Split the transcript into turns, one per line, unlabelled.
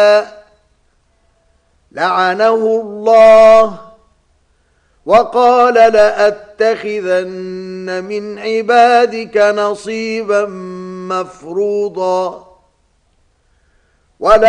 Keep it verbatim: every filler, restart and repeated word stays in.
لعنه الله وقال لأتخذن من عبادك نصيبا مفروضا. ولا